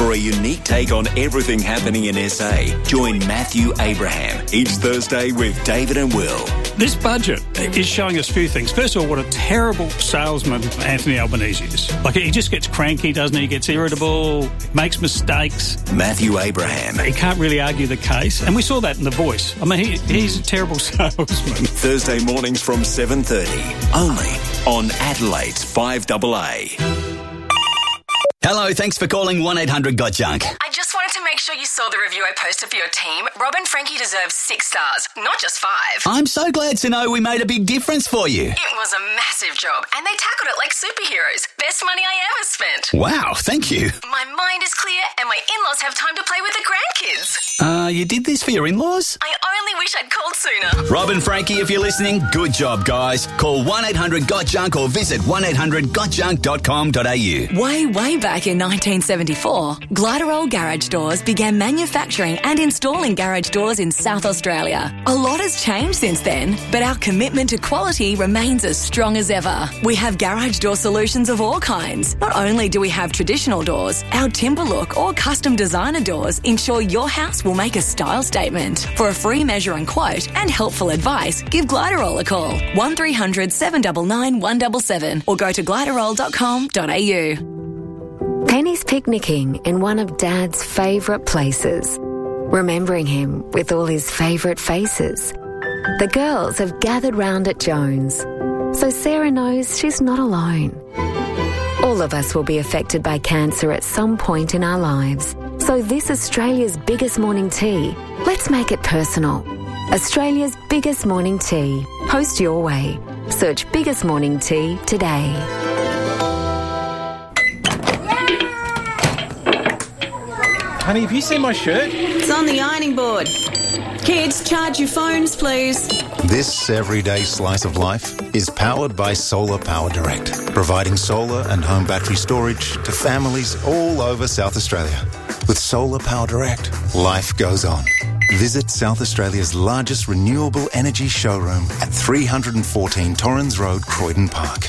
For a unique take on everything happening in SA, join Matthew Abraham each Thursday with David and Will. This budget is showing us a few things. First of all, what a terrible salesman Anthony Albanese is. Like, he just gets cranky, doesn't he? He gets irritable, makes mistakes. Matthew Abraham. He can't really argue the case. And we saw that in The Voice. I mean, he's a terrible salesman. Thursday mornings from 7:30, only on Adelaide's 5AA. Hello, thanks for calling 1-800-GOT-JUNK. I just wanted to make sure you saw the review I posted for your team. Rob and Frankie deserve 6 stars, not just 5. I'm so glad to know we made a big difference for you. It was a massive job, and they tackled it like superheroes. Best money I ever spent. Wow, thank you. My mind is clear, and my in-laws have time to play with the grandkids. You did this for your in-laws? I only wish I'd called sooner. Rob and Frankie, if you're listening, good job, guys. Call 1-800-GOT-JUNK or visit 1-800-GOTJUNK.com.au. Way back in 1974, Gliderol Garage Doors began manufacturing and installing garage doors in South Australia. A lot has changed since then, but our commitment to quality remains as strong as ever. We have garage door solutions of all kinds. Not only do we have traditional doors, our timber look or custom designer doors ensure your house will make a style statement. For a free measure and quote and helpful advice, give Gliderol a call. 1300 799 177 or go to gliderol.com.au. Penny's picnicking in one of Dad's favourite places, remembering him with all his favourite faces. The girls have gathered round at Jones, so Sarah knows she's not alone. All of us will be affected by cancer at some point in our lives, so this Australia's biggest morning tea, let's make it personal. Australia's biggest morning tea. Post your way. Search Biggest Morning Tea today. Honey, have you seen my shirt? It's on the ironing board. Kids, charge your phones, please. This everyday slice of life is powered by Solar Power Direct, providing solar and home battery storage to families all over South Australia. With Solar Power Direct, life goes on. Visit South Australia's largest renewable energy showroom at 314 Torrens Road, Croydon Park.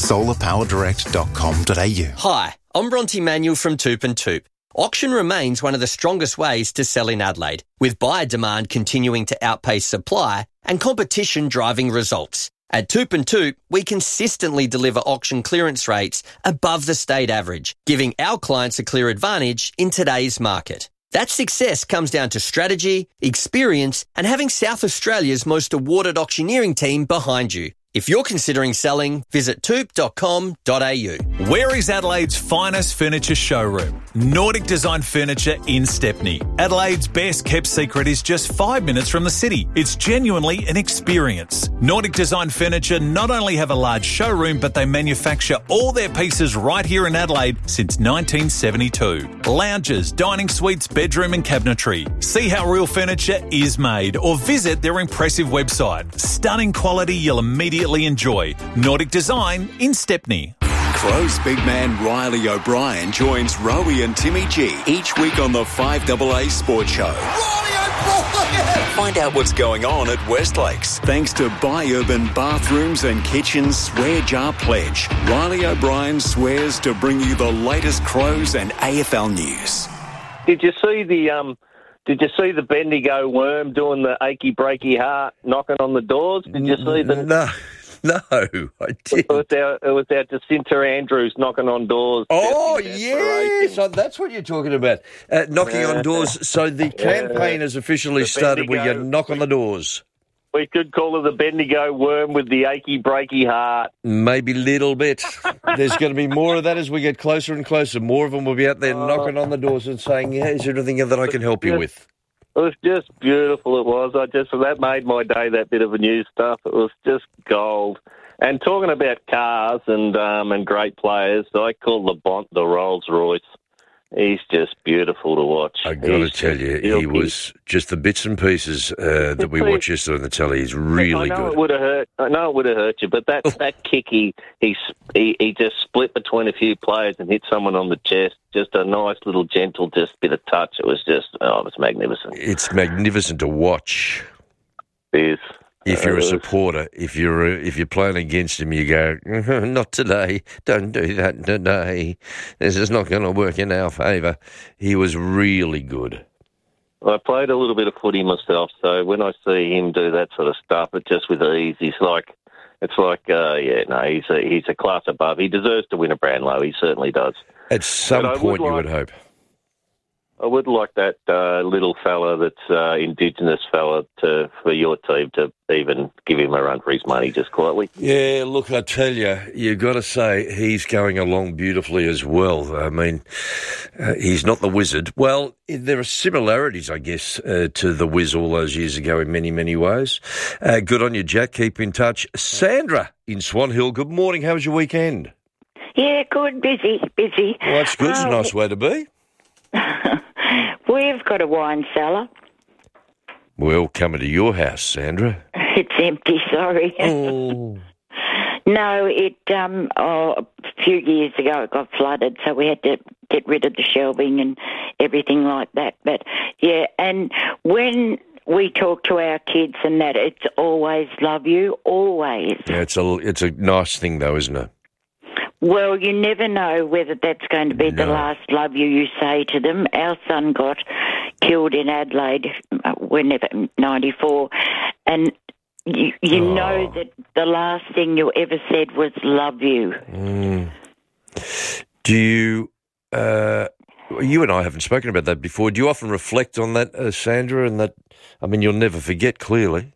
solarpowerdirect.com.au. Hi, I'm Bronte Manuel from Toop and Toop. Auction remains one of the strongest ways to sell in Adelaide, with buyer demand continuing to outpace supply and competition driving results. At Toop and Toop, we consistently deliver auction clearance rates above the state average, giving our clients a clear advantage in today's market. That success comes down to strategy, experience, and having South Australia's most awarded auctioneering team behind you. If you're considering selling, visit toop.com.au. Where is Adelaide's finest furniture showroom? Nordic Design Furniture in Stepney. Adelaide's best kept secret is just 5 minutes from the city. It's genuinely an experience. Nordic Design Furniture not only have a large showroom, but they manufacture all their pieces right here in Adelaide since 1972. Lounges, dining suites, bedroom and cabinetry. See how real furniture is made or visit their impressive website. Stunning quality you'll immediately enjoy. Nordic Design in Stepney. Crows big man Riley O'Brien joins Rowie and Timmy G each week on the 5AA Sports Show. Find out what's going on at Westlakes. Thanks to Buy Urban Bathrooms and Kitchens Swear Jar Pledge. Riley O'Brien swears to bring you the latest Crows and AFL news. Did you see the Bendigo worm doing the achy breaky heart knocking on the doors? Did you see the? No, I didn't. It was our Jacinta Andrews knocking on doors. Oh, yes, so that's what you're talking about. Knocking on doors. So the campaign has officially started where you knock on the doors. We could call it the Bendigo worm with the achy breaky heart. Maybe a little bit. There's going to be more of that as we get closer and closer. More of them will be out there knocking on the doors and saying, yeah, is there anything that I can help you with? It was just beautiful, it was. That made my day, that bit of the news stuff. It was just gold. And talking about cars and great players, I call Labonte the Rolls Royce. He's just beautiful to watch. I got to tell you, he was just the bits and pieces that we watched yesterday on the telly. He's really good. I know it would have hurt you, but that kick, he just split between a few players and hit someone on the chest. Just a nice little gentle, just bit of touch. It was just, it was magnificent. It's magnificent to watch. It is. If you're a supporter, if you're playing against him, you go, not today. Don't do that today. This is not going to work in our favour. He was really good. I played a little bit of footy myself, so when I see him do that sort of stuff, it's just with ease. He's like, he's a class above. He deserves to win a Brownlow. He certainly does. At some point, you would hope. I would like that little fella that's Indigenous fella for your team to even give him a run for his money just quietly. Yeah, look, I tell you, you've got to say he's going along beautifully as well. I mean, he's not the wizard. Well, there are similarities, I guess, to the Wiz all those years ago in many, many ways. Good on you, Jack. Keep in touch. Sandra in Swan Hill, good morning. How was your weekend? Yeah, good. Busy. Well, that's good. It's a nice way to be. We've got a wine cellar. Well, coming to your house, Sandra. It's empty, sorry. Oh. No, a few years ago it got flooded, so we had to get rid of the shelving and everything like that. But, yeah, and when we talk to our kids and that, it's always love you, always. Yeah, it's a nice thing, though, isn't it? Well, you never know whether that's going to be the last love you say to them. Our son got killed in Adelaide, 94, and you know that the last thing you ever said was love you. Do you, you and I haven't spoken about that before. Do you often reflect on that, Sandra, and that, I mean, you'll never forget, clearly.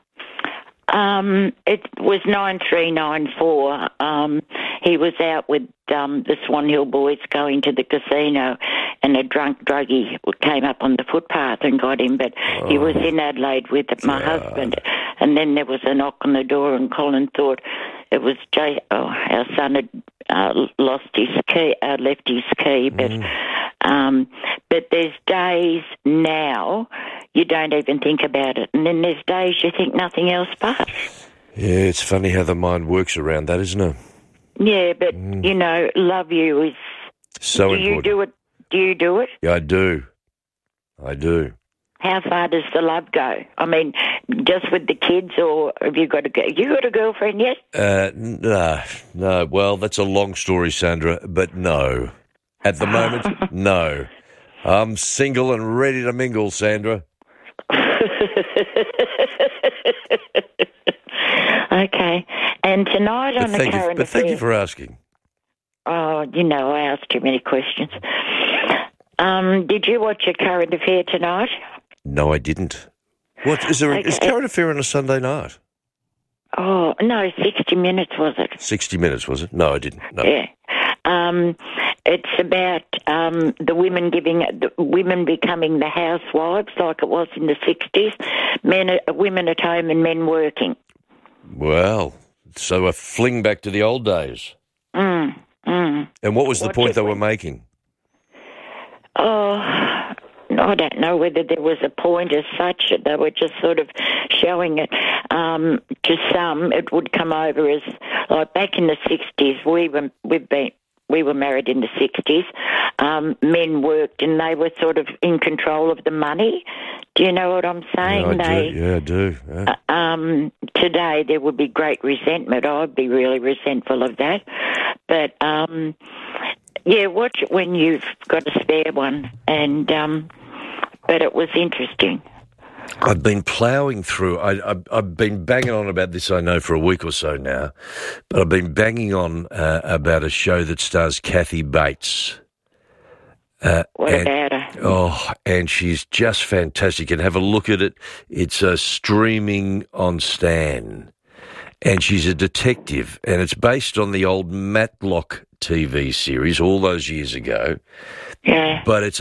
It was 9394. He was out with the Swan Hill boys going to the casino, and a drunk druggie came up on the footpath and got him. But he was in Adelaide with my husband, and then there was a knock on the door, and Colin thought it was our son had lost his key, left his key. But there's days now you don't even think about it, and then there's days you think nothing else but. Yeah, it's funny how the mind works around that, isn't it? Yeah, but, you know, love you is... So important. Do you do it? Yeah, I do. How far does the love go? I mean, just with the kids, or have you got a girlfriend yet? No. Well, that's a long story, Sandra, but no. At the moment, no. I'm single and ready to mingle, Sandra. Okay. And tonight on the current affair... But thank you for asking. Oh, you know, I asked too many questions. Did you watch your current affair tonight? No, I didn't. What is there? Is current affair on a Sunday night? Oh no, 60 Minutes was it? 60 Minutes was it? No, I didn't. No. Yeah. It's about the women becoming the housewives, like it was in the 60s. Women at home and men working. Well, so a fling back to the old days. And what was the point they were making? Oh, I don't know whether there was a point as such. They were just sort of showing it. To some, it would come over as, like back in the 60s, we were married in the 60s. Men worked and they were sort of in control of the money. Do you know what I'm saying? I do. Yeah. Today there would be great resentment. I'd be really resentful of that. But, watch it when you've got a spare one. And but it was interesting. I've been ploughing through. I've been banging on about this, I know, for a week or so now. But I've been banging on about a show that stars Kathy Bates. What about her? Oh, and she's just fantastic. And have a look at it. It's streaming on Stan. And she's a detective. And it's based on the old Matlock TV series all those years ago. Yeah. But it's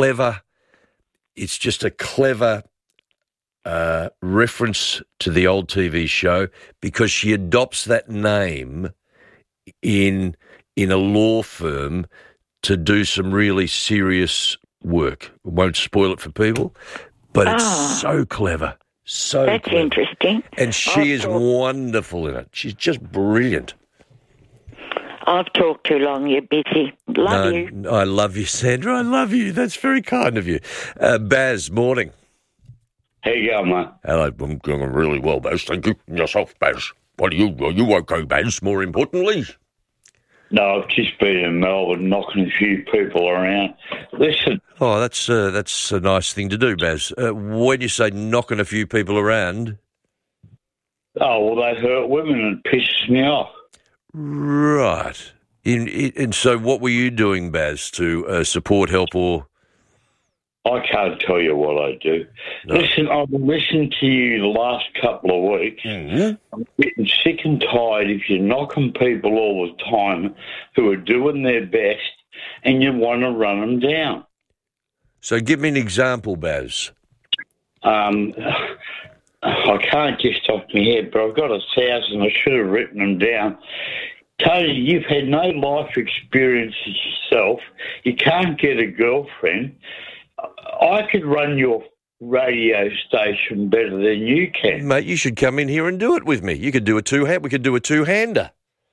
just a clever reference to the old TV show because she adopts that name in a law firm to do some really serious work. Won't spoil it for people, but it's so clever. That's clever. Interesting. And she is wonderful in it. She's just brilliant. I've talked too long. You're busy. Love you. I love you, Sandra. I love you. That's very kind of you. Baz, morning. How you going, mate? Hello, I'm going really well, Baz. Thank you. And yourself, Baz? Are you okay, Baz, more importantly? No, I've just been in Melbourne knocking a few people around. Listen. Oh, that's a nice thing to do, Baz. When you say knocking a few people around... Oh, well, they hurt women and it pisses me off. Right. And so what were you doing, Baz, to support, help, or... I can't tell you what I do. No. Listen, I've been listening to you the last couple of weeks. Mm-hmm. I'm getting sick and tired if you're knocking people all the time who are doing their best and you want to run them down. So give me an example, Baz. I can't just off my head, but I've got 1,000. I should have written them down. Tony, you've had no life experiences yourself. You can't get a girlfriend. I could run your radio station better than you can. Mate, you should come in here and do it with me. You could do a two-hand. We could do a two-hander.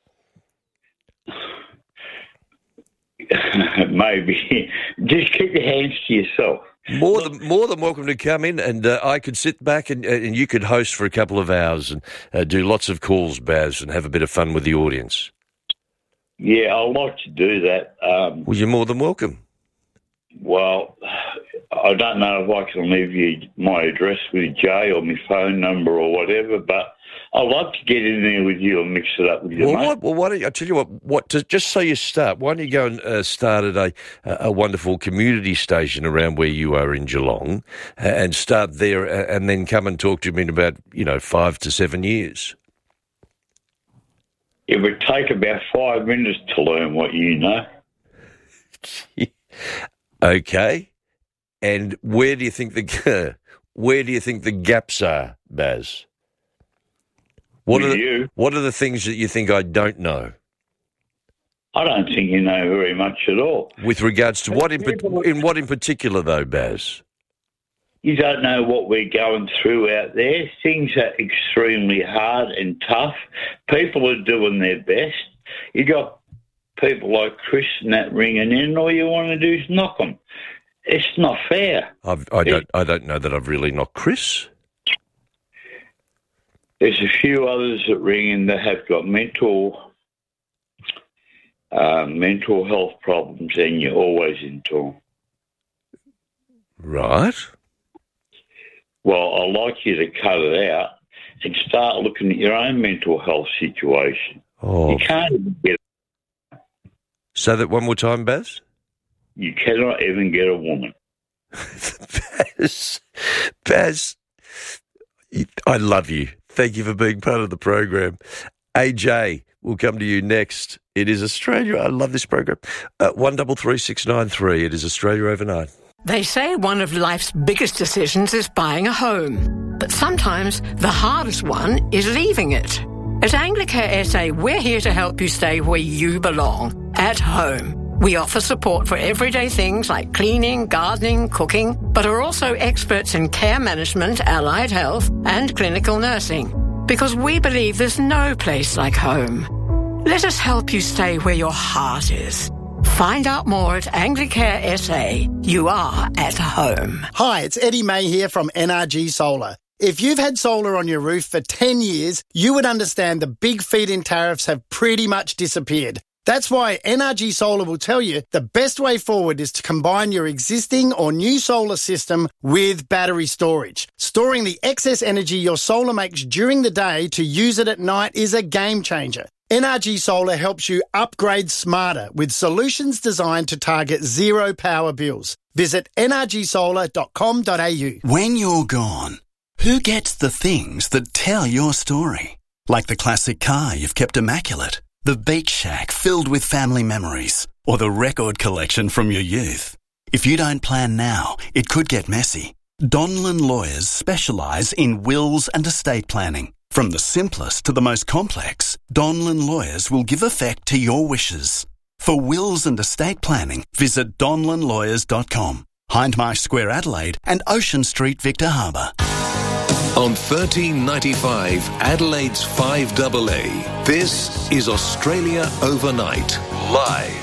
Maybe. Just keep your hands to yourself. More than welcome to come in, and I could sit back and you could host for a couple of hours and do lots of calls, Baz, and have a bit of fun with the audience. Yeah, I'd like to do that. Well, you're more than welcome. Well, I don't know if I can leave you my address with Jay or my phone number or whatever, but I'd love to get in there with you and mix it up with you, mate. Why don't you, I'll tell you what just so you start, why don't you go and start at a wonderful community station around where you are in Geelong and start there and then come and talk to me in about, 5 to 7 years? It would take about 5 minutes to learn what you know. Okay. And where do you think the gaps are, Baz? What are the things that you think I don't know? I don't think you know very much at all. With regards to what in particular, though, Baz? You don't know what we're going through out there. Things are extremely hard and tough. People are doing their best. You got people like Chris and that ringing in, and all you want to do is knock them. It's not fair. I don't know that I've really knocked Chris. There's a few others that ring in that have got mental health problems, and you're always into them. Right. Well, I'd like you to cut it out and start looking at your own mental health situation. Oh. You can't even get it. Say that one more time, Baz. You cannot even get a woman. Baz, I love you. Thank you for being part of the program. AJ, we'll come to you next. It is Australia. I love this program. 133693. It is Australia Overnight. They say one of life's biggest decisions is buying a home. But sometimes the hardest one is leaving it. At Anglicare SA, we're here to help you stay where you belong, at home. We offer support for everyday things like cleaning, gardening, cooking, but are also experts in care management, allied health, and clinical nursing. Because we believe there's no place like home. Let us help you stay where your heart is. Find out more at Anglicare SA. You are at home. Hi, it's Eddie May here from NRG Solar. If you've had solar on your roof for 10 years, you would understand the big feed-in tariffs have pretty much disappeared. That's why NRG Solar will tell you the best way forward is to combine your existing or new solar system with battery storage. Storing the excess energy your solar makes during the day to use it at night is a game changer. NRG Solar helps you upgrade smarter with solutions designed to target zero power bills. Visit nrgsolar.com.au. When you're gone, who gets the things that tell your story? Like the classic car you've kept immaculate, the beach shack filled with family memories, or the record collection from your youth. If you don't plan now, it could get messy. Donlan Lawyers specialise in wills and estate planning. From the simplest to the most complex, Donlan Lawyers will give effect to your wishes. For wills and estate planning, visit donlanlawyers.com. Hindmarsh Square, Adelaide, and Ocean Street, Victor Harbour. On 1395 Adelaide's 5AA, this is Australia Overnight, live